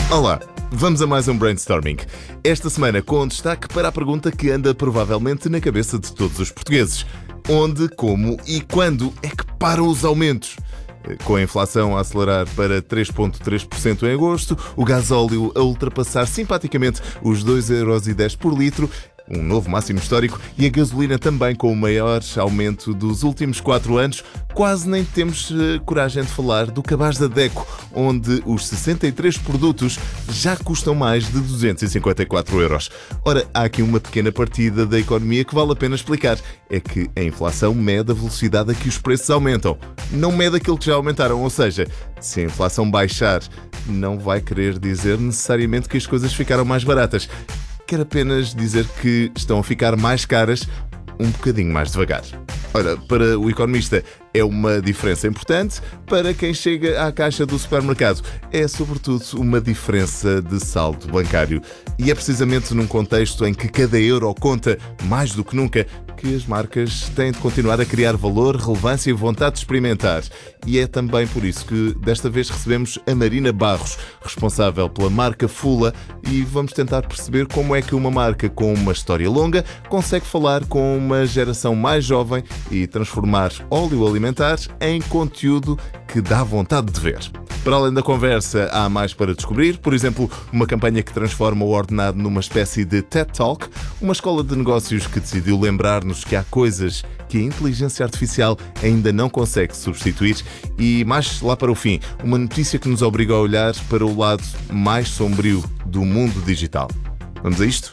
Olá, vamos a mais um Brainstorming. Esta semana com destaque para a pergunta que anda provavelmente na cabeça de todos os portugueses. Onde, como e quando é que param os aumentos? Com a inflação a acelerar para 3,3% em agosto, o gasóleo a ultrapassar simpaticamente os 2,10€ por litro, um novo máximo histórico, e a gasolina também com o maior aumento dos últimos 4 anos, quase nem temos coragem de falar do cabaz da DECO, onde os 63 produtos já custam mais de 254€. Ora, há aqui uma pequena partida da economia que vale a pena explicar. É que a inflação mede a velocidade a que os preços aumentam. Não mede aquilo que já aumentaram, ou seja, se a inflação baixar, não vai querer dizer necessariamente que as coisas ficaram mais baratas. Quer apenas dizer que estão a ficar mais caras um bocadinho mais devagar. Ora, para o economista é uma diferença importante, para quem chega à caixa do supermercado é sobretudo uma diferença de saldo bancário. E é precisamente num contexto em que cada euro conta mais do que nunca que as marcas têm de continuar a criar valor, relevância e vontade de experimentar. E é também por isso que desta vez recebemos a Marina Barros, responsável pela marca Fula, e vamos tentar perceber como é que uma marca com uma história longa consegue falar com uma geração mais jovem e transformar óleo alimentar em conteúdo que dá vontade de ver. Para além da conversa, há mais para descobrir. Por exemplo, uma campanha que transforma o ordenado numa espécie de TED Talk, uma escola de negócios que decidiu lembrar-nos que há coisas que a inteligência artificial ainda não consegue substituir, e mais lá para o fim, uma notícia que nos obriga a olhar para o lado mais sombrio do mundo digital. Vamos a isto?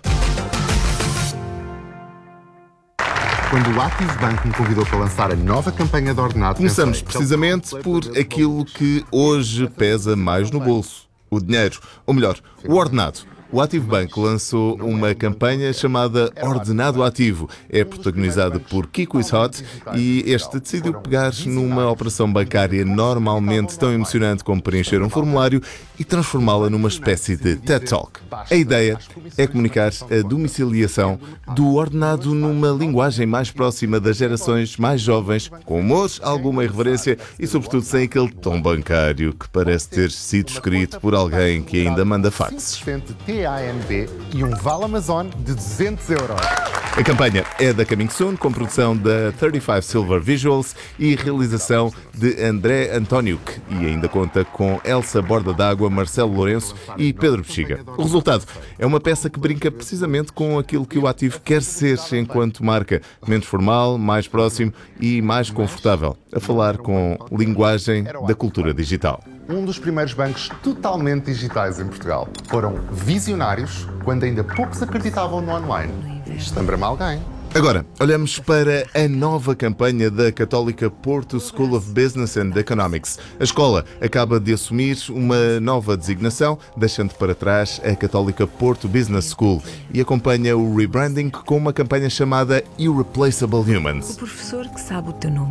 Quando o Active Bank me convidou para lançar a nova campanha de ordenado... Começamos precisamente por aquilo que hoje pesa mais no bolso: o dinheiro, ou melhor, o ordenado. O Active Bank lançou uma campanha chamada Ordenado Ativo. É protagonizada por Kiko is Hot e este decidiu pegar numa operação bancária normalmente tão emocionante como preencher um formulário e transformá-la numa espécie de TED Talk. A ideia é comunicar a domiciliação do ordenado numa linguagem mais próxima das gerações mais jovens, com humor, alguma irreverência e, sobretudo, sem aquele tom bancário que parece ter sido escrito por alguém que ainda manda fax. TANB e um Vale Amazon de 200€. A campanha é da Coming Soon, com produção da 35 Silver Visuals e realização de André Antoniuk, e ainda conta com Elsa Borda d'Água, Marcelo Lourenço e Pedro Bexiga. O resultado é uma peça que brinca precisamente com aquilo que o Ativo quer ser enquanto marca: menos formal, mais próximo e mais confortável, a falar com linguagem da cultura digital. Um dos primeiros bancos totalmente digitais em Portugal. Foram visionários quando ainda poucos acreditavam no online. Isto lembra-me alguém. Agora, olhamos para a nova campanha da Católica Porto School of Business and Economics. A escola acaba de assumir uma nova designação, deixando para trás a Católica Porto Business School, e acompanha o rebranding com uma campanha chamada Irreplaceable Humans. O professor que sabe o teu nome.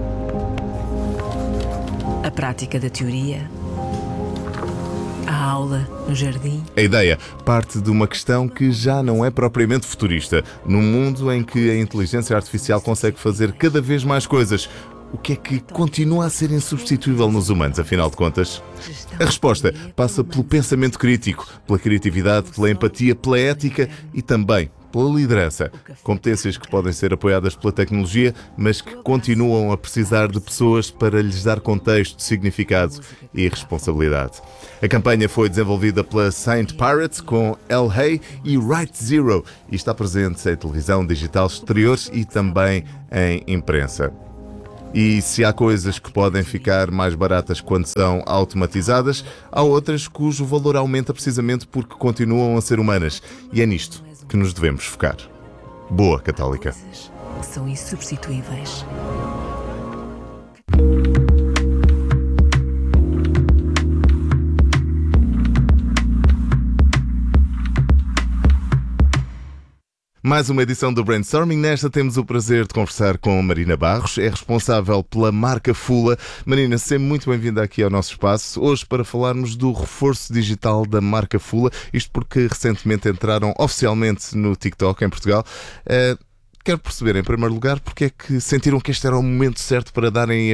A prática da teoria. A aula no jardim. A ideia parte de uma questão que já não é propriamente futurista. Num mundo em que a inteligência artificial consegue fazer cada vez mais coisas, o que é que continua a ser insubstituível nos humanos, afinal de contas? A resposta passa pelo pensamento crítico, pela criatividade, pela empatia, pela ética e também pela liderança. Competências que podem ser apoiadas pela tecnologia, mas que continuam a precisar de pessoas para lhes dar contexto, significado e responsabilidade. A campanha foi desenvolvida pela Saint Pirates com El Hey e Right Zero e está presente em televisão digital exterior e também em imprensa. E se há coisas que podem ficar mais baratas quando são automatizadas, há outras cujo valor aumenta precisamente porque continuam a ser humanas. E é nisto que nos devemos focar. Boa, Católica! São insubstituíveis. Mais uma edição do Brainstorming. Nesta temos o prazer de conversar com Marina Barros, é responsável pela marca Fula. Marina, sempre muito bem-vinda aqui ao nosso espaço, hoje para falarmos do reforço digital da marca Fula, isto porque recentemente entraram oficialmente no TikTok em Portugal. Quero perceber, em primeiro lugar, porque é que sentiram que este era o momento certo para darem estes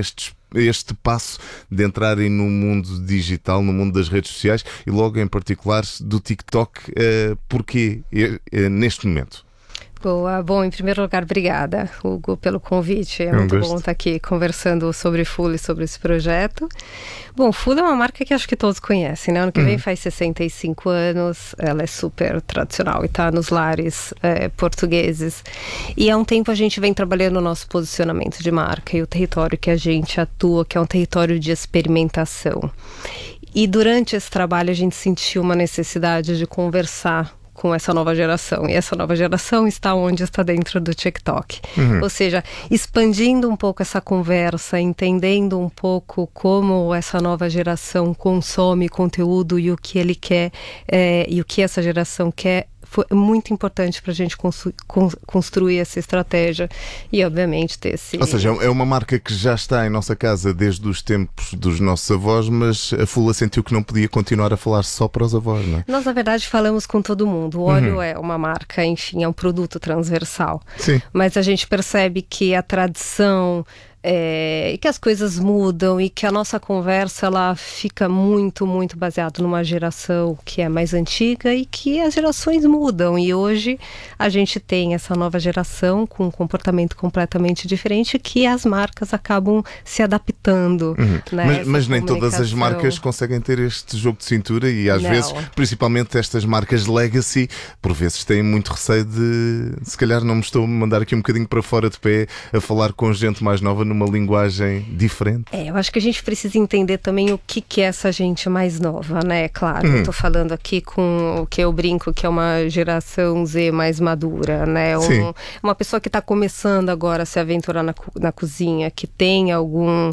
este passo de entrarem no mundo digital, no mundo das redes sociais e logo em particular do TikTok. Porquê neste momento? Boa. Bom, em primeiro lugar, obrigada, Hugo, pelo convite. É muito bom estar aqui conversando sobre Fula e sobre esse projeto. Bom, Fula é uma marca que acho que todos conhecem, né? Ano que vem faz 65 anos, ela é super tradicional e está nos lares portugueses. E há um tempo a gente vem trabalhando o nosso posicionamento de marca e o território que a gente atua, que é um território de experimentação. E durante esse trabalho a gente sentiu uma necessidade de conversar com essa nova geração, e essa nova geração está onde está dentro do TikTok. Ou seja, expandindo um pouco essa conversa, entendendo um pouco como essa nova geração consome conteúdo e o que ele quer, e o que essa geração quer. Foi muito importante para a gente construir essa estratégia e, obviamente, ter esse... Ou seja, é uma marca que já está em nossa casa desde os tempos dos nossos avós, mas a Fula sentiu que não podia continuar a falar só para os avós, não é? Nós, na verdade, falamos com todo mundo. O óleo é uma marca, enfim, é um produto transversal. Sim. Mas a gente percebe que a tradição... e que as coisas mudam e que a nossa conversa ela fica muito, muito baseada numa geração que é mais antiga e que as gerações mudam, e hoje a gente tem essa nova geração com um comportamento completamente diferente que as marcas acabam se adaptando, né? Mas nem todas as marcas conseguem ter este jogo de cintura e às vezes, principalmente estas marcas legacy, por vezes têm muito receio de, se calhar não me estou a mandar aqui um bocadinho para fora de pé a falar com gente mais nova numa linguagem diferente. Eu acho que a gente precisa entender também o que é essa gente mais nova, né? Claro, eu tô falando aqui com o que eu brinco que é uma geração Z mais madura, né? Uma pessoa que está começando agora a se aventurar na cozinha, que tem alguma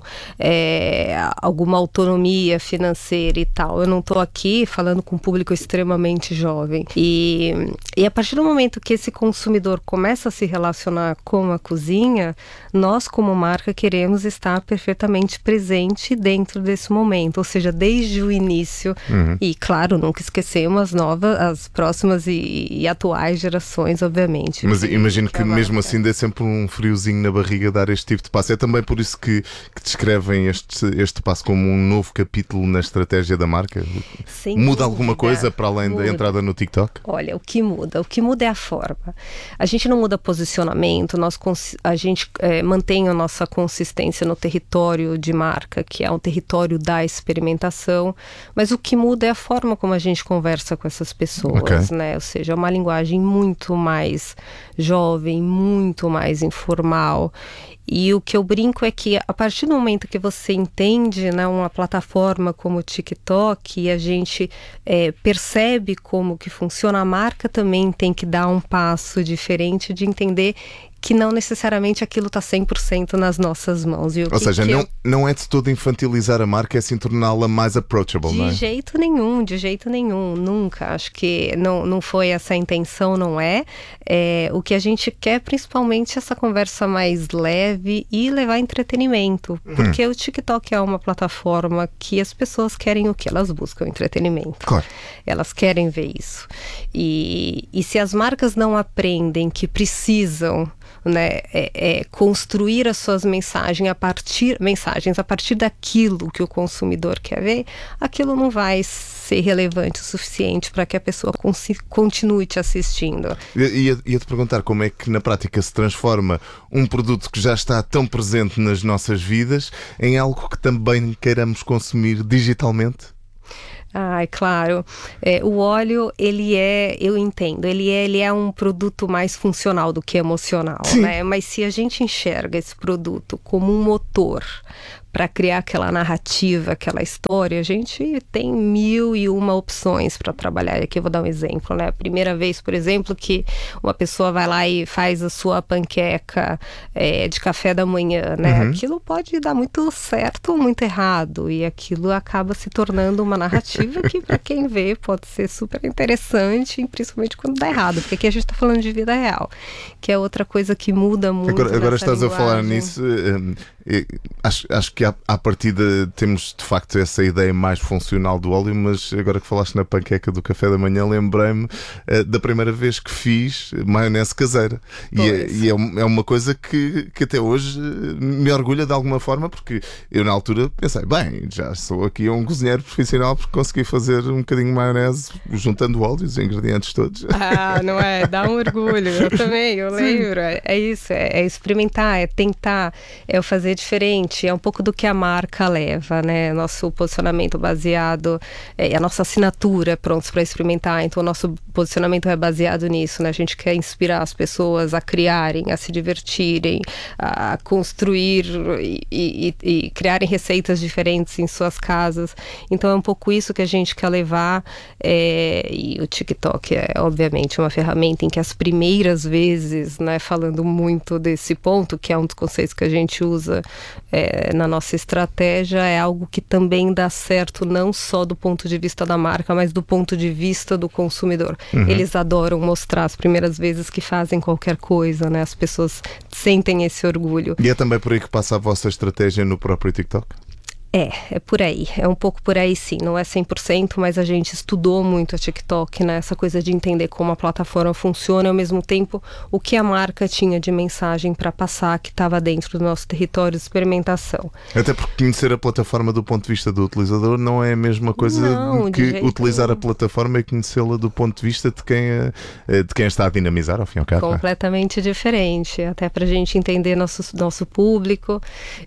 autonomia financeira e tal. Eu não tô aqui falando com um público extremamente jovem. E a partir do momento que esse consumidor começa a se relacionar com a cozinha, nós como marca queremos estar perfeitamente presente dentro desse momento, ou seja, desde o início. E claro, nunca esquecemos as próximas e atuais gerações, obviamente. Mas imagino que mesmo assim dê sempre um friozinho na barriga dar este tipo de passo. É também por isso que descrevem este passo como um novo capítulo na estratégia da marca? Muda alguma coisa para além da entrada no TikTok? Olha, o que muda é a forma. A gente não muda posicionamento, a gente mantém a nossa consistência no território de marca, que é um território da experimentação, mas o que muda é a forma como a gente conversa com essas pessoas, né? Ou seja, é uma linguagem muito mais jovem, muito mais informal. E o que eu brinco é que a partir do momento que você entende, né, uma plataforma como o TikTok e a gente percebe como que funciona, a marca também tem que dar um passo diferente de entender que não necessariamente aquilo está 100% nas nossas mãos. Ou seja, não é de todo infantilizar a marca, é sim torná-la mais approachable, não é? De jeito nenhum, nunca. Acho que não foi essa a intenção, não é. O que a gente quer, principalmente, é essa conversa mais leve e levar entretenimento. Porque o TikTok é uma plataforma que as pessoas querem o que? Elas buscam entretenimento. Claro. Elas querem ver isso. E se as marcas não aprendem que precisam, né, construir as suas mensagens a partir daquilo que o consumidor quer ver, aquilo não vai ser relevante o suficiente para que a pessoa continue te assistindo. Ia-te perguntar como é que na prática se transforma um produto que já está tão presente nas nossas vidas em algo que também queiramos consumir digitalmente? Claro. O óleo, eu entendo, ele é um produto mais funcional do que emocional, né? Mas se a gente enxerga esse produto como um motor para criar aquela narrativa, aquela história, a gente tem 1001 opções para trabalhar. E aqui eu vou dar um exemplo, né? A primeira vez, por exemplo, que uma pessoa vai lá e faz a sua panqueca de café da manhã, né? Aquilo pode dar muito certo ou muito errado, e aquilo acaba se tornando uma narrativa que, para quem vê, pode ser super interessante, principalmente quando dá errado, porque aqui a gente está falando de vida real, que é outra coisa que muda muito. Agora estás a falar nisso, acho que à partida temos de facto essa ideia mais funcional do óleo, mas agora que falaste na panqueca do café da manhã, lembrei-me da primeira vez que fiz maionese caseira. E é uma coisa que até hoje me orgulha de alguma forma, porque eu na altura pensei, bem, já sou aqui um cozinheiro profissional porque consegui fazer um bocadinho de maionese juntando óleo, os ingredientes todos. Não é? Dá um orgulho. Eu também, eu lembro. É isso, é experimentar, é tentar, é fazer diferente. É um pouco do que a marca leva, né? Nosso posicionamento baseado, a nossa assinatura prontos para experimentar. Então, o nosso posicionamento é baseado nisso, né? A gente quer inspirar as pessoas a criarem, a se divertirem, a construir e criarem receitas diferentes em suas casas. Então, é um pouco isso que a gente quer levar. E o TikTok é, obviamente, uma ferramenta em que as primeiras vezes, né, falando muito desse ponto, que é um dos conceitos que a gente usa na nossa estratégia, é algo que também dá certo não só do ponto de vista da marca, mas do ponto de vista do consumidor. Eles adoram mostrar as primeiras vezes que fazem qualquer coisa, né? As pessoas sentem esse orgulho. E é também por aí que passa a vossa estratégia no próprio TikTok? É por aí, é um pouco por aí sim, não é 100%, mas a gente estudou muito a TikTok, né, essa coisa de entender como a plataforma funciona e ao mesmo tempo o que a marca tinha de mensagem para passar que estava dentro do nosso território de experimentação. Até porque conhecer a plataforma do ponto de vista do utilizador não é a mesma coisa que utilizar a plataforma e conhecê-la do ponto de vista de quem está a dinamizar, ao fim e ao cabo. Completamente diferente, até para a gente entender nosso público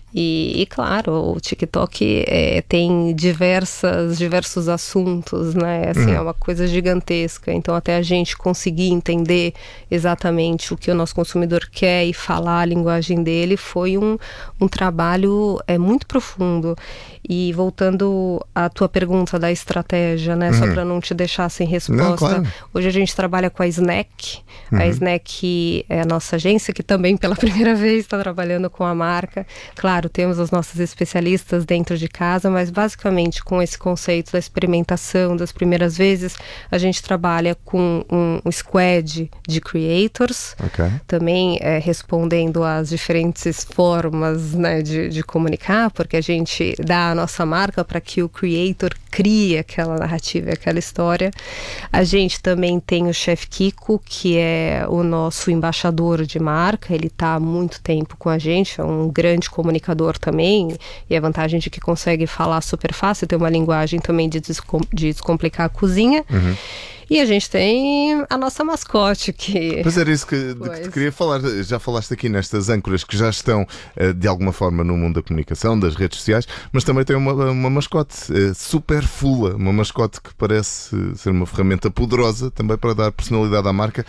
e claro, o TikTok tem diversos assuntos, né? Assim, é uma coisa gigantesca. Então, até a gente conseguir entender exatamente o que o nosso consumidor quer e falar a linguagem dele foi um trabalho muito profundo. E voltando à tua pergunta da estratégia, né? Só para não te deixar sem resposta. Não, claro. Hoje a gente trabalha com a Snack. A Snack é a nossa agência que também pela primeira vez está trabalhando com a marca. Claro, temos os nossos especialistas dentro de casa, mas basicamente com esse conceito da experimentação das primeiras vezes, a gente trabalha com um squad de creators, também respondendo às diferentes formas, né, de comunicar, porque a gente dá a nossa marca para que o creator crie aquela narrativa, aquela história. A gente também tem o Chef Kiko, que é o nosso embaixador de marca, ele está há muito tempo com a gente, é um grande comunicador também, e a vantagem de que consegue falar super fácil, tem uma linguagem também de descomplicar a cozinha. E a gente tem a nossa mascote que... Pois era isso que te queria falar. Já falaste aqui nestas âncoras que já estão de alguma forma no mundo da comunicação, das redes sociais, mas também tem uma mascote super fula, uma mascote que parece ser uma ferramenta poderosa também para dar personalidade à marca.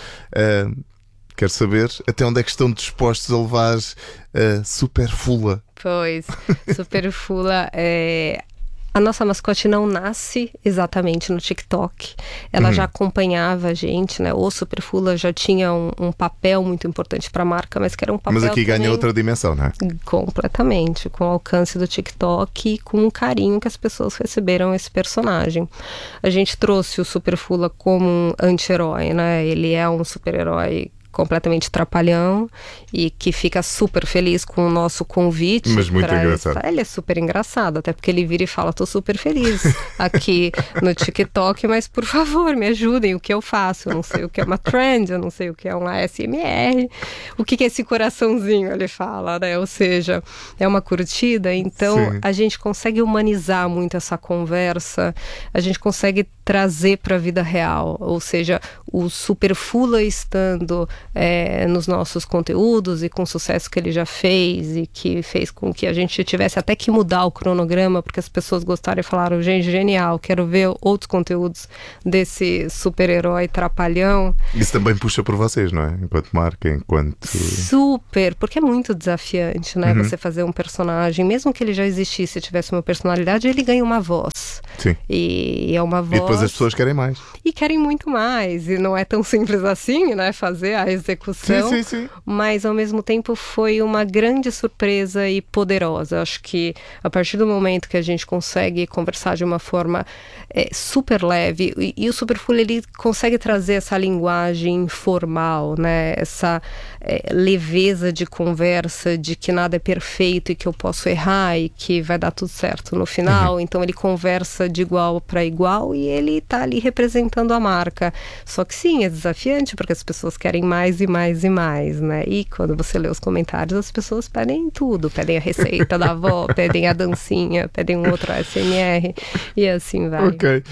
Quero saber até onde é que estão dispostos a levar Super Fula. Pois, Super Fula a nossa mascote não nasce exatamente no TikTok. Ela já acompanhava a gente, né? O Super Fula já tinha um papel muito importante para a marca, mas que era um papel. Mas aqui também ganha outra dimensão, não é? Completamente, com o alcance do TikTok e com o carinho que as pessoas receberam esse personagem. A gente trouxe o Super Fula como um anti-herói, né? Ele é um super-herói completamente trapalhão e que fica super feliz com o nosso convite. Mas muito engraçado. Ele é super engraçado, até porque ele vira e fala: tô super feliz aqui no TikTok, mas por favor, me ajudem, o que eu faço? Eu não sei o que é uma trend, eu não sei o que é um ASMR, o que é esse coraçãozinho, ele fala, né? Ou seja, é uma curtida. Então, a gente consegue humanizar muito essa conversa, a gente consegue trazer para a vida real, ou seja, o Super Fula estando nos nossos conteúdos e com o sucesso que ele já fez e que fez com que a gente tivesse até que mudar o cronograma porque as pessoas gostaram e falaram: gente, genial, quero ver outros conteúdos desse super-herói trapalhão. Isso também puxa por vocês, não é? Enquanto marca, enquanto... Super, porque é muito desafiante, né? Você fazer um personagem, mesmo que ele já existisse e tivesse uma personalidade, ele ganha uma voz. Sim. E é uma voz... E depois as pessoas querem mais. E querem muito mais, e não é tão simples assim, né? Fazer, execução, sim. Mas ao mesmo tempo foi uma grande surpresa e poderosa. Acho que a partir do momento que a gente consegue conversar de uma forma super leve, e o Superfooly ele consegue trazer essa linguagem informal, né? Essa leveza de conversa, de que nada é perfeito e que eu posso errar e que vai dar tudo certo no final. Então ele conversa de igual para igual e ele está ali representando a marca. Só que sim, é desafiante porque as pessoas querem mais e mais e mais, né? E quando você lê os comentários, as pessoas pedem tudo, pedem a receita da avó, pedem a dancinha, pedem um outro ASMR e assim vai. Ok.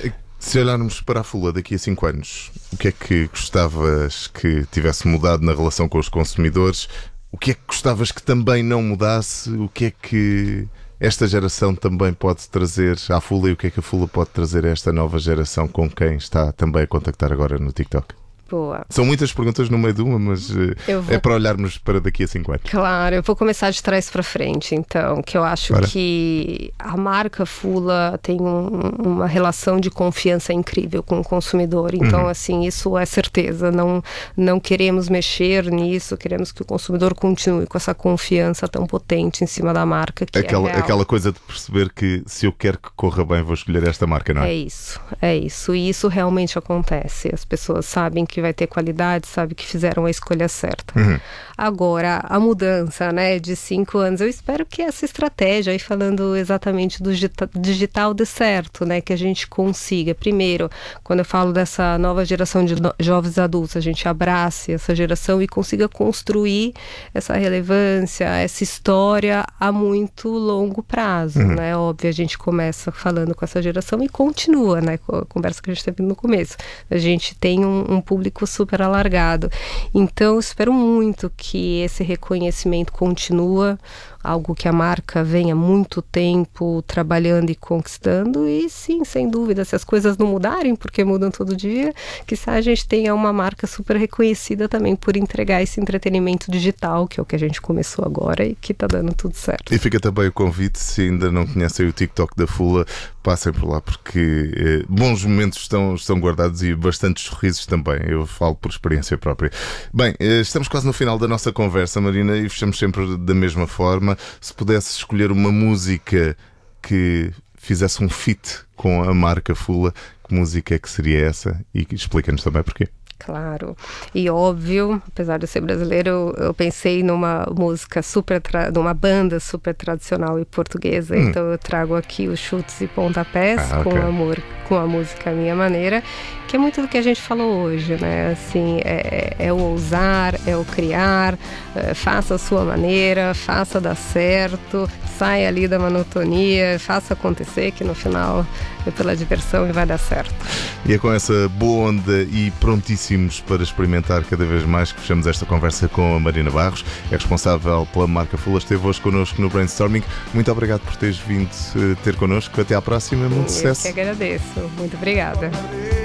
Se olharmos para a Fula daqui a 5 anos, o que é que gostavas que tivesse mudado na relação com os consumidores? O que é que gostavas que também não mudasse? O que é que esta geração também pode trazer à Fula e o que é que a Fula pode trazer a esta nova geração com quem está também a contactar agora no TikTok? Boa. São muitas perguntas no meio de uma, mas é para olharmos para daqui a 5 anos. Claro, eu vou começar de trás para frente, então, que eu acho que a marca Fula tem uma relação de confiança incrível com o consumidor. Então, assim, isso é certeza. Não queremos mexer nisso, queremos que o consumidor continue com essa confiança tão potente em cima da marca. Que aquela coisa de perceber que se eu quero que corra bem, vou escolher esta marca, não é? É isso. E isso realmente acontece. As pessoas sabem que vai ter qualidade, sabe que fizeram a escolha certa. Agora, a mudança, né, de 5 anos, eu espero que essa estratégia, aí falando exatamente do digital dê certo, né, que a gente consiga, primeiro, quando eu falo dessa nova geração de jovens adultos, a gente abrace essa geração e consiga construir essa relevância, essa história a muito longo prazo, né, óbvio, a gente começa falando com essa geração e continua, né, com a conversa que a gente teve no começo. A gente tem um público super alargado. Então, eu espero muito que esse reconhecimento continua, algo que a marca vem há muito tempo trabalhando e conquistando, e sim, sem dúvida, se as coisas não mudarem, porque mudam todo dia, quizá a gente tenha uma marca super reconhecida também por entregar esse entretenimento digital, que é o que a gente começou agora e que está dando tudo certo. E fica também o convite, se ainda não conhecem o TikTok da Fula, passem por lá, porque bons momentos estão guardados e bastantes sorrisos também. Eu falo por experiência própria. Bem, estamos quase no final da nossa conversa, Marina, e fechamos sempre da mesma forma. Se pudesse escolher uma música que fizesse um feat com a marca Fula, que música é que seria essa? E explica-nos também porquê. Claro, e óbvio, apesar de ser brasileiro, eu pensei numa música numa banda super tradicional e portuguesa, então eu trago aqui os Chutes e Pontapés, com amor, com a música à minha maneira, que é muito do que a gente falou hoje, né? Assim, é o ousar, é o criar, faça a sua maneira, faça dar certo, saia ali da monotonia, faça acontecer, que no final é pela diversão e vai dar certo. E é com essa boa onda e prontíssimos para experimentar cada vez mais que fechamos esta conversa com a Marina Barros, é responsável pela marca Fula, esteve hoje connosco no Brainstorming. Muito obrigado por teres vindo ter connosco. Até à próxima, muito sucesso. Eu que agradeço. Muito obrigada.